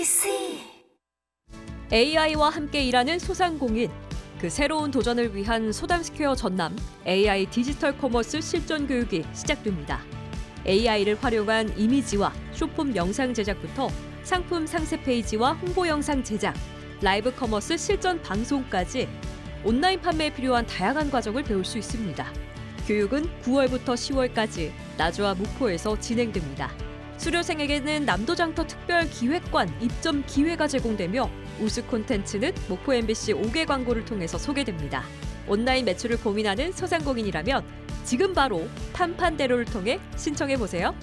AI와 함께 일하는 소상공인. 그 새로운 도전을 위한 소담스퀘어 전남 AI 디지털 커머스 실전 교육이 시작됩니다. AI를 활용한 이미지와 쇼폼 영상 제작부터 상품 상세 페이지와 홍보 영상 제작, 라이브 커머스 실전 방송까지 온라인 판매에 필요한 다양한 과정을 배울 수 있습니다. 교육은 9월부터 10월까지 나주와 목포에서 진행됩니다. 수료생에게는 남도장터 특별 기획관 입점 기회가 제공되며 우수 콘텐츠는 목포 MBC 5개 광고를 통해서 소개됩니다. 온라인 매출을 고민하는 소상공인이라면 지금 바로 탄판대로를 통해 신청해보세요.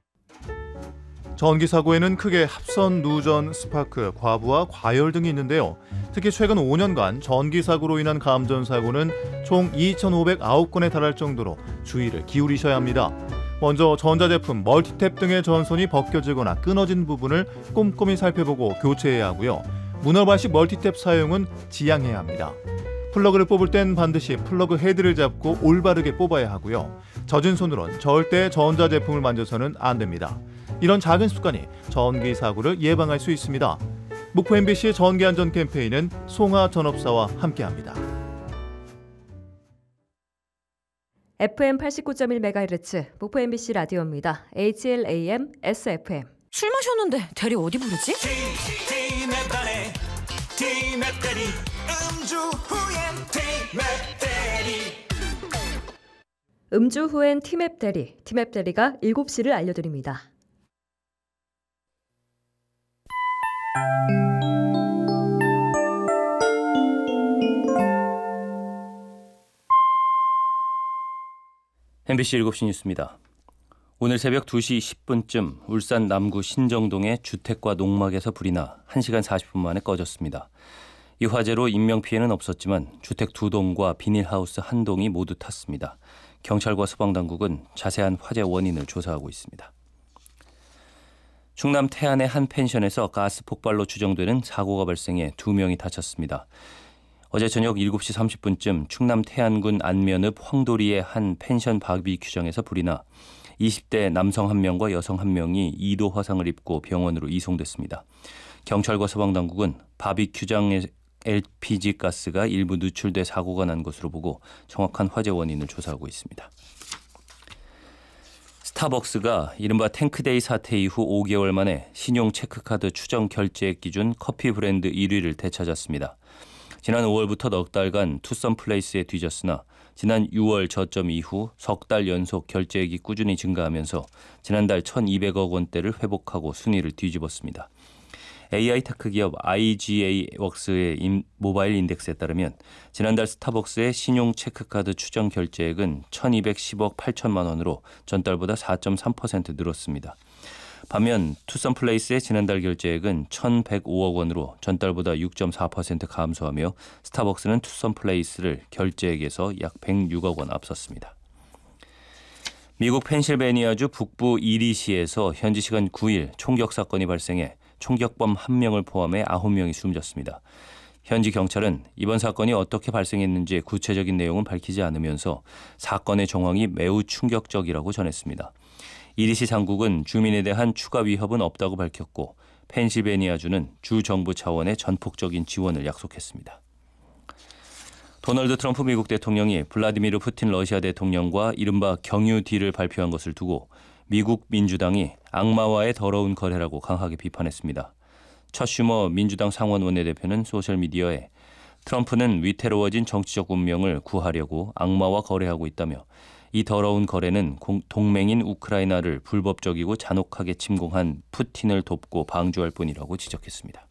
전기 사고에는 크게 합선, 누전, 스파크, 과부하, 과열 등이 있는데요. 특히 최근 5년간 전기 사고로 인한 감전 사고는 총 2,509건에 달할 정도로 주의를 기울이셔야 합니다. 먼저 전자제품, 멀티탭 등의 전선이 벗겨지거나 끊어진 부분을 꼼꼼히 살펴보고 교체해야 하고요. 문어발식 멀티탭 사용은 지양해야 합니다. 플러그를 뽑을 땐 반드시 플러그 헤드를 잡고 올바르게 뽑아야 하고요. 젖은 손으론 절대 전자제품을 만져서는 안 됩니다. 이런 작은 습관이 전기 사고를 예방할 수 있습니다. 목포 MBC의 전기안전 캠페인은 송하 전업사와 함께합니다. FM 89.1MHz 목포 MBC 라디오입니다. HLAM SFM. 술 마셨는데 대리 어디 부르지? 음주 후엔 티맵 대리. 티맵 대리가 7시를 알려드립니다. MBC 7시 뉴스입니다. 오늘 새벽 2시 10분쯤 울산 남구 신정동의 주택과 농막에서 불이 나 1시간 40분 만에 꺼졌습니다. 이 화재로 인명피해는 없었지만 주택 2동과 비닐하우스 1동이 모두 탔습니다. 경찰과 소방당국은 자세한 화재 원인을 조사하고 있습니다. 충남 태안의 한 펜션에서 가스 폭발로 추정되는 사고가 발생해 2명이 다쳤습니다. 어제 저녁 7시 30분쯤 충남 태안군 안면읍 황도리의 한 펜션 바비큐장에서 불이 나 20대 남성 1명과 여성 1명이 2도 화상을 입고 병원으로 이송됐습니다. 경찰과 소방당국은 바비큐장에 LPG 가스가 일부 누출돼 사고가 난 것으로 보고 정확한 화재 원인을 조사하고 있습니다. 스타벅스가 이른바 탱크데이 사태 이후 5개월 만에 신용 체크카드 추정 결제액 기준 커피 브랜드 1위를 되찾았습니다. 지난 5월부터 넉 달간 투썸 플레이스에 뒤졌으나 지난 6월 저점 이후 석 달 연속 결제액이 꾸준히 증가하면서 지난달 1,200억 원대를 회복하고 순위를 뒤집었습니다. AI 테크 기업 IGA웍스의 모바일 인덱스에 따르면 지난달 스타벅스의 신용 체크카드 추정 결제액은 1,210억 8천만 원으로 전달보다 4.3% 늘었습니다. 반면 투썸 플레이스의 지난달 결제액은 1,105억 원으로 전달보다 6.4% 감소하며 스타벅스는 투썸 플레이스를 결제액에서 약 106억 원 앞섰습니다. 미국 펜실베니아주 북부 이리시에서 현지 시간 9일 총격 사건이 발생해 총격범 1명을 포함해 9명이 숨졌습니다. 현지 경찰은 이번 사건이 어떻게 발생했는지 구체적인 내용은 밝히지 않으면서 사건의 정황이 매우 충격적이라고 전했습니다. 이리시 당국은 주민에 대한 추가 위협은 없다고 밝혔고 펜실베니아주는 주 정부 차원의 전폭적인 지원을 약속했습니다. 도널드 트럼프 미국 대통령이 블라디미르 푸틴 러시아 대통령과 이른바 경유 딜을 발표한 것을 두고 미국 민주당이 악마와의 더러운 거래라고 강하게 비판했습니다. 첫 슈머 민주당 상원 원내대표는 소셜미디어에 트럼프는 위태로워진 정치적 운명을 구하려고 악마와 거래하고 있다며 이 더러운 거래는 동맹인 우크라이나를 불법적이고 잔혹하게 침공한 푸틴을 돕고 방조할 뿐이라고 지적했습니다.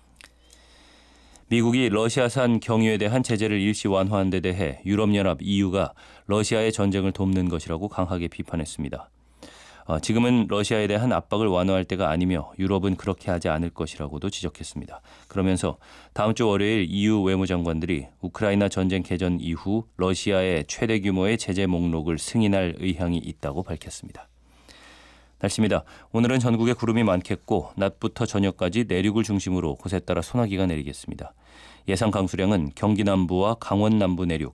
미국이 러시아산 경유에 대한 제재를 일시 완화한 데 대해 유럽연합 EU가 러시아의 전쟁을 돕는 것이라고 강하게 비판했습니다. 지금은 러시아에 대한 압박을 완화할 때가 아니며 유럽은 그렇게 하지 않을 것이라고도 지적했습니다. 그러면서 다음 주 월요일 EU 외무장관들이 우크라이나 전쟁 개전 이후 러시아의 최대 규모의 제재 목록을 승인할 의향이 있다고 밝혔습니다. 날씨입니다. 오늘은 전국에 구름이 많겠고 낮부터 저녁까지 내륙을 중심으로 곳에 따라 소나기가 내리겠습니다. 예상 강수량은 경기 남부와 강원 남부 내륙,